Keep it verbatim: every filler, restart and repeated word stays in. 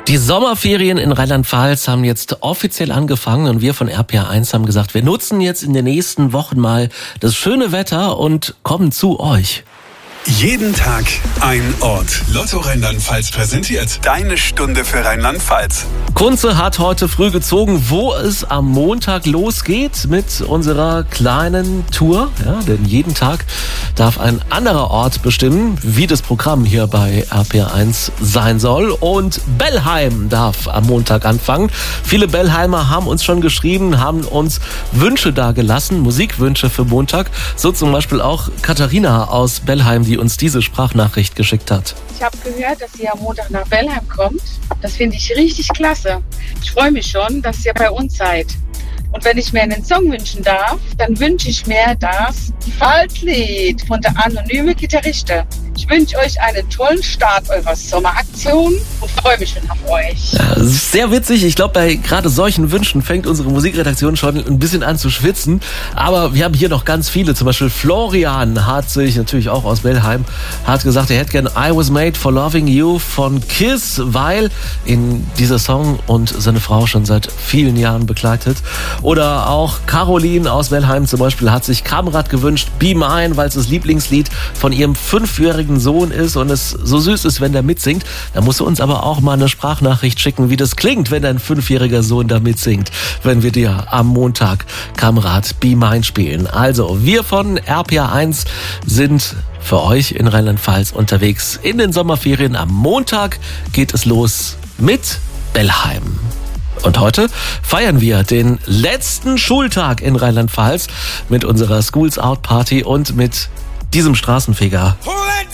Die Sommerferien in Rheinland-Pfalz haben jetzt offiziell angefangen und wir von R P R eins haben gesagt, wir nutzen jetzt in den nächsten Wochen mal das schöne Wetter und kommen zu euch. Jeden Tag ein Ort. Lotto Rheinland-Pfalz präsentiert deine Stunde für Rheinland-Pfalz. Kunze hat heute früh gezogen, wo es am Montag losgeht mit unserer kleinen Tour. Ja, denn jeden Tag darf ein anderer Ort bestimmen, wie das Programm hier bei R P R eins sein soll. Und Bellheim darf am Montag anfangen. Viele Bellheimer haben uns schon geschrieben, haben uns Wünsche dagelassen, Musikwünsche für Montag. So zum Beispiel auch Katharina aus Bellheim, die uns diese Sprachnachricht geschickt hat. Ich habe gehört, dass ihr am Montag nach Bellheim kommt. Das finde ich richtig klasse. Ich freue mich schon, dass ihr bei uns seid. Und wenn ich mir einen Song wünschen darf, dann wünsche ich mir das Pfalzlied von der anonyme Gitarriste. Ich wünsche euch einen tollen Start eurer Sommeraktion und freue mich schon auf euch. Ja, das ist sehr witzig. Ich glaube, bei gerade solchen Wünschen fängt unsere Musikredaktion schon ein bisschen an zu schwitzen. Aber wir haben hier noch ganz viele. Zum Beispiel Florian hat sich, natürlich auch aus Bellheim, hat gesagt, er hätte gern I Was Made for Loving You von Kiss, weil ihn dieser Song und seine Frau schon seit vielen Jahren begleitet. Oder auch Caroline aus Bellheim zum Beispiel hat sich Kamrat gewünscht, Be Mine, weil es das Lieblingslied von ihrem fünfjährigen Sohn ist und es so süß ist, wenn der mitsingt. Da musst du uns aber auch mal eine Sprachnachricht schicken, wie das klingt, wenn dein fünfjähriger Sohn da mitsingt, wenn wir dir am Montag Kamrat Be Mine spielen. Also, wir von R P R eins sind für euch in Rheinland-Pfalz unterwegs in den Sommerferien. Am Montag geht es los mit Bellheim. Und heute feiern wir den letzten Schultag in Rheinland-Pfalz mit unserer Schools Out Party und mit diesem Straßenfeger.